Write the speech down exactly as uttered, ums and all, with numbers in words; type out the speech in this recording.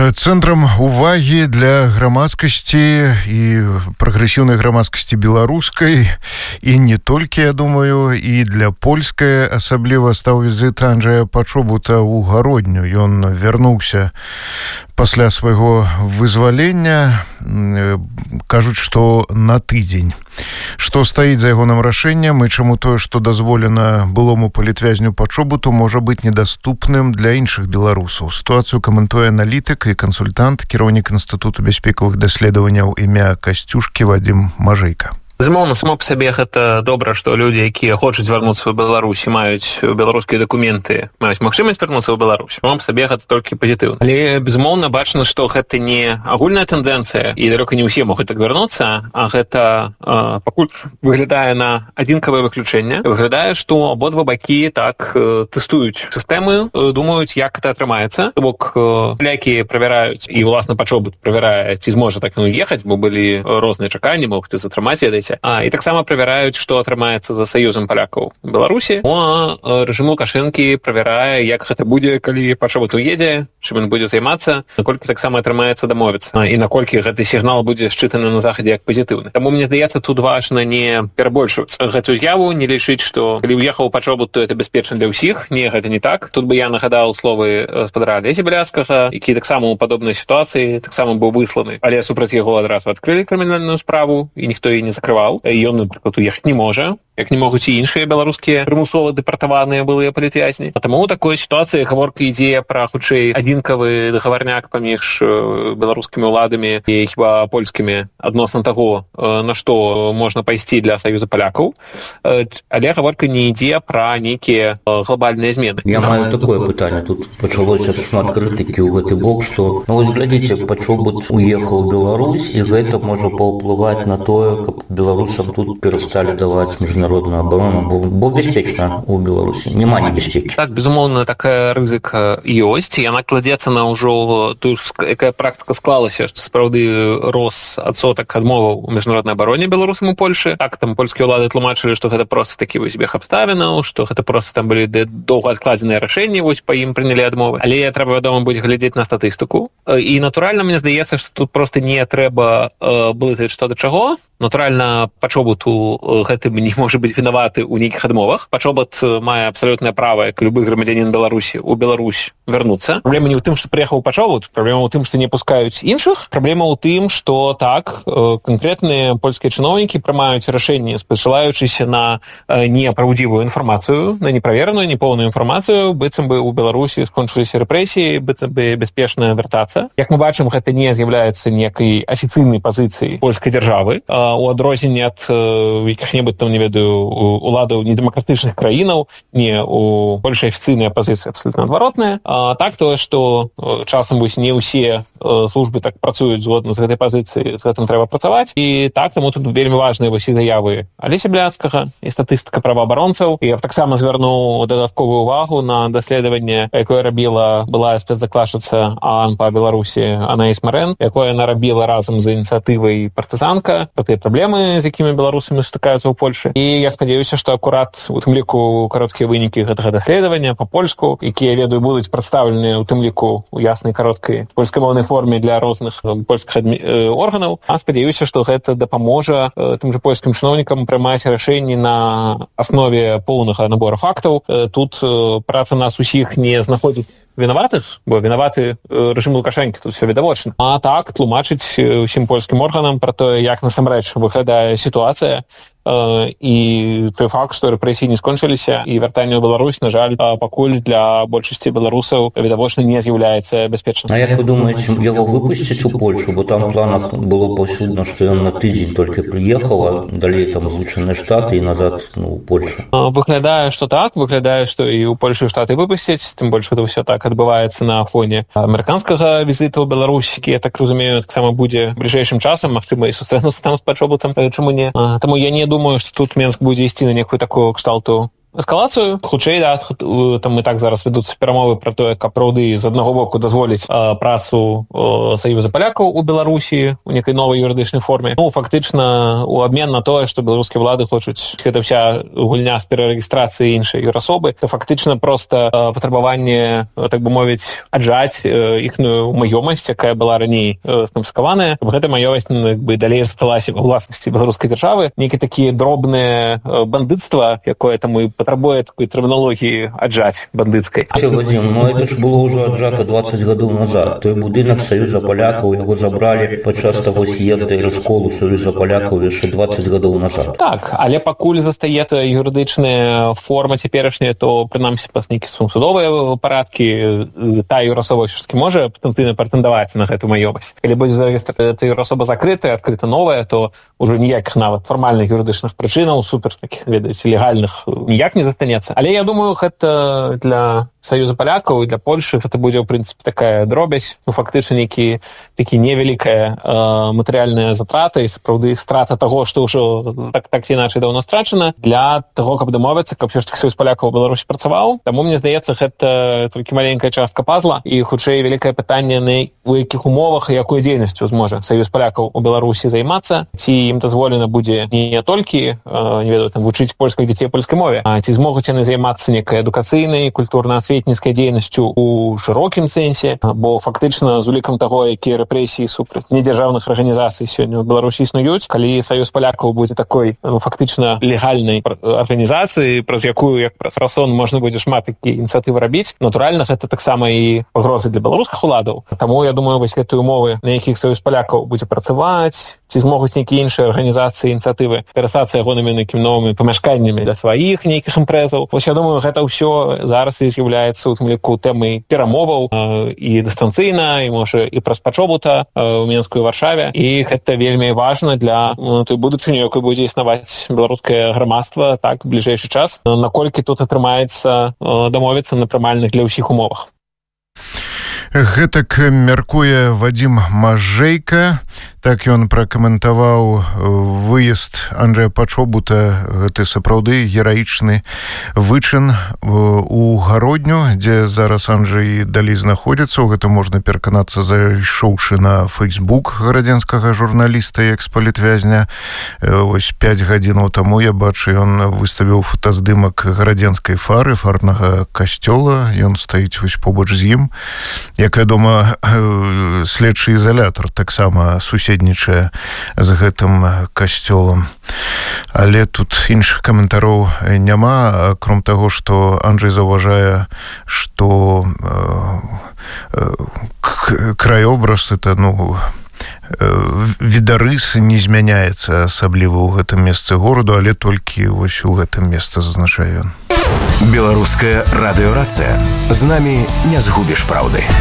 Цэнтрам увагі для грамадскасці і прагрэсіўнай грамадскасці беларускай і не толькі, я думаю, і для польскай асабліва стаў візіт Анджэя Пачобута ў Гародню. Ён вярнуўся пасля свайго вызвалення, кажуць, што на тыдзень. Што стаіць за ягоным рашэннем і чаму тое, што дазволена былому палітвязню Пачобуту, можа быць недаступным для іншых беларусаў. Сітуацыю каментуе аналітык і кансультант, кіраўнік Інстытуту бяспекавых даследаванняў імя Касцюшкі Вадзім Мажэйка. Безумоўна, само па сабе гэта добра, што людзі, якія хочуць вярнуцца ў Беларусь і маюць беларускія дакументы, маюць магчымасць вярнуцца ў Беларусь. Само па сабе гэта толькі пазітыўна. Але, безумоўна, бачна, што гэта не агульная тэндэнцыя, і далёка не ўсе могуць так вярнуцца, а гэта э, пакуль выглядае на адзінкавае выключэнне. Выглядае, што абодва бакі так э, тэстуюць сістэмы, э, думаюць, як гэта атрымаецца. То бок, э, палякі правяраюць, і, уласна, Пачобут правярае, ці зможа так уехаць, бо былі розныя чаканні, могуць затрымаць, ведаеце. А, і таксама правяраюць, што атрымаецца за саюзам палякаў у Беларусі. А рэжым Лукашэнкі правярае, як гэта будзе, калі Пачобут уедзе, чым ён будзе займацца, наколькі таксама атрымаецца дамовіцца, і наколькі гэты сігнал будзе счытаны на захадзе як пазітыўны. Таму, мне здаецца, тут важна не перабольшваць гэту з'яву, не лічыць, што калі ўехаў Пачобут, то это бяспечна для ўсіх. Не, гэта не так. Тут бы я нагадаў словы гаспадара Алесі Бяляцкага, які таксама ў падобнай сітуацыі таксама быў высланы, але супраць яго адразу адкрылі крымінальную справу, і ніхто яе не закрываў. І ён, напрыклад, уехаць не можа, як не могуць і іншыя беларускія прымусова дэпартаваныя былыя палітвязні. А таму ў такой сітуацыі гаворка ідзе пра, хутчэй, адзінкавы дагаварняк паміж беларускімі ўладамі і хіба польскімі адносна таго, на што можна пайсці для саюза палякаў. Але гаворка не ідзе пра нейкія глобальныя змены. Я маю такое пытанне. Тут пачалося шмат крытыкі ў гэты бок, што, ну, вось глядзіце, Пачобут уехаў у Беларусь, і гэта можа паўплываць на тое, каб беларусам тут перасталі даваць міжнародную абарону, бо, бо бяспечна ў Беларусі, няма небяспекі. Так, безумоўна, такая рызыка ёсць, і яна кладзецца на ўжо тую, якая практыка склалася, што сапраўды рос адсотак адмоваў у міжнароднай абароне беларусам у Польшы. Так, там польскія ўлады тлумачылі, што гэта проста такі вось збег абставінаў, што гэта проста там былі доўга адкладзеныя рашэнні, вось па ім прынялі адмовы. Але трэба, вядома, будзе глядзець на статыстыку. І, натуральна, мне здаецца, што тут проста не трэба э, блытаць што да чаго. Натуральна, Пачобут у гэтым не можа быць вінаваты ў нейкіх адмовах. Пачобут мае абсалютнае права, як любы грамадзянін Беларусі, у Беларусь вярнуцца. Праблема не ў тым, што прыехаў Пачобут, праблема ў тым, што не пускаюць іншых. Праблема ў тым, што так, канкрэтныя польскія чыноўнікі прымаюць рашэнні, спасылаючыся на непраўдзівую інфармацыю, на неправераную, непоўную інфармацыю, быццам бы ў Беларусі скончыліся рэпрэсіі, быццам бы бяспечна вяртацца. Як мы бачым, гэта не з'яўляецца некай афіцыйнай пазіцыяй польскай дзяржавы. У адрозненне ад якіх-небудзь там, не ведаю, уладаў недэмакратычных краінаў, не у Польшы афіцыйная пазіцыя абсалютна адваротная. А так тое, што часам вось не ўсе службы так працуюць згодна з гэтай пазіцыяй, з гэтым трэба працаваць. І так, таму тут вельмі важныя вось і заявы Алеся Бяляцкага, і статыстыка праваабаронцаў. І я б таксама звярнуў дадатковую увагу на даследаванне, якое рабіла былая спецдакладчыца ААН па Беларусі Анаіс Марэн, якое яна рабіла разам з ініцыятывай партызанка, пра тыя праблемы, з якімі беларусамі сутыкаюцца ў Польшы. І я спадзяюся, што акурат у тым ліку кароткія вынікі гэтага даследавання па-польску, якія, ведаю, будуць прадстаўлены у тым ліку у яснай кароткай польскамоўнай форме для розных польскіх адмі... органаў. А спадзяюся, што гэта дапаможа тым жа польскім чыноўнікам прымаць рашэнні на аснове поўнага набора фактаў. Тут праца нас усіх не знаходзіць вінаватых, бо вінаваты рэжым Лукашэнкі, тут все відавочна. А так, тлумачыць усім польскім органам пра тое, як насамрэч выглядае сітуацыя, і той факт, што рэпрэсіі не скончыліся, і вяртанне ў Беларусь, на жаль, пакуль для большасці беларусаў відавочна не з'яўляецца бяспечным. А як вы думаеце, яго выпусціць у Польшу? Бо там у планах было паўсюдна, што ён на тыдзень толькі прыехаў, а далей там Злучаныя Штаты і назад, ну, у Польшу. Выглядае, што так, выглядае, што і ў Польшу Штаты выпусцяць, тым больш гэта ўсё так адбываецца на фоне амерыканскага візіта ў Беларусь, які, я так разумею, таксама будзе бліжэйшым часам, магчыма, і сустрэнуцца там з Пачобутам, чаму не. Таму я не думаю, што тут Менск будзе ісці на некую такую кшталту эскалацыю. Хутчэй, да, там і так зараз вядуцца перамовы пра тое, каб праўды з аднаго боку дазволіць э, працу э, Саюза палякаў у Беларусі у некай новай юрыдычнай форме. Ну, фактычна, у абмен на тое, што беларускія ўлады хочуць, гэта вся гульня з перарэгістрацыяй іншай юрасобы, то фактычна проста э, патрабаванне, так бы мовіць, аджаць э, іхную маёмасць, якая была раней э, канфіскаваная, каб гэта маёмасць ну, як бы далей засталася ва ўласнасці беларускай дзяржавы. Нейкія такія дробныя э, бандыцтва, якое там і патрабуе такой тэрміналогіі аджаць бандыцкай. Вадим, ну это ж было ўжо аджата двадцать гадоў назад. Той будынак Саюза палякаў, яго забралі падчас таго з'езда і расколу Саюза палякаў яшчэ двадцать гадоў назад. Так, але пакуль застаецца юрыдычная форма цяперашняя, то прынамсі па нейкія судовыя парадкі та юрасоба ўсё-такі можа патэнцыйна прэтэндаваць на гэту маёмасць. Калі будзе эта юрасоба закрытая, адкрыта новая, то ўжо ніякіх нават фармальных юрыдычных прычынаў супер такіх, ведаеце, легальных ніяк не застанецца. Але я думаю, гэта для Саюза палякаў і для Польшы гэта будзе, ў прынцыпе, такая дробязь, ну, фактычна нейкі такі невялікая э, матэрыяльная затрата і сапраўды страта таго, што ўжо так, так ці іначай даўно страчана для таго, каб дамовіцца, каб ўсё ж таки Саюз палякаў у Беларусі працаваў. Таму, мне здаецца, гэта толькі маленькая частка пазла і, хутчэй, вялікае пытанне, на у якіх умовах і якой дзейнасцю зможа Саюз палякаў у Беларусі займацца, ці ім дазволена будзе не толькі, э, не ведаю, там, вучыць польскіх дзяцей польскай мове, а ці змогуць яны займацца некай адукацыйнай, культурна-асветніцкай дзейнасцю у шырокім сэнсе, бо фактычна з улікам таго, якія рэпрэсіі супраць недзяржаўных арганізацый сёння ў Беларусі існуюць, калі Саюз палякаў будзе такой ну, фактычна легальнай арганізацыі, праз якую, як праз Расон, можна будзе шмат такія ініцыятывы рабіць, натуральна, гэта таксама і пагрозы для беларускіх уладаў. Таму, я думаю, вось гэтыя умовы, на якіх Саюз палякаў будзе працаваць, ці змогуць нейкія іншыя арганізацыі, ініцыятывы карыстацца ягонымі нейкімі новымі памяшканнямі для сваіх нейкіх імпрэзаў. Вось, я думаю, гэта ўсё зараз і з'яўляецца у тым ліку тэмай перамоваў э, і дыстанцыйна, і, можа, і праз пачобута э, у Менску і Варшаве. І гэта вельмі важна для ну, той будучыні, якой будзе існаваць беларускае грамадства так бліжэйшы час, наколькі тут атрымаецца э, дамовіцца на прымальных для ўсіх умовах. Гэтак мяркуе Вадзім Мажэйка. Так ён пракаментаваў выезд Анджэя Пачобута, гэты сапраўды гераічны вычын у Гародню, дзе зараз Анджэй далей знаходзіцца. У гэта можна пераканацца, зайшоўшы на фэйсбук гарадзенскага журналіста і экспалітвязня. Вось пяць гадзінаў таму я бачу, ён выставіў фотаздымак гарадзенскай фары, фарнага касцёла. Ён стаіць вось побач з ім. Як вядома, следчы ізалятар таксама суседзі суседнічае з гэтым касцёлам. Але тут іншых каментароў няма, акром таго, што Анджэй заўважае, што э, краёобраз это, ну, відарыс не змяняецца асабліва ў гэтым месцы гораду, але толькі вось у гэтым месцы, зазначае ён. Беларуская радыёрацыя. З намі не згубіш праўды.